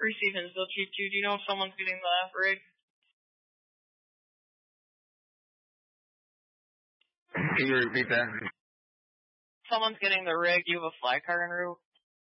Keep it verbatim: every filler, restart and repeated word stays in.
Receiving still cheap too. Do you know if someone's getting the rig? Can you repeat that? Someone's getting the rig. You have a fly car en route.